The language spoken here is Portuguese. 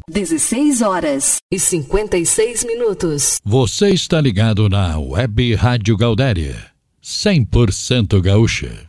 16h56. Você está ligado na Web Rádio Gaudéria, 100% gaúcha.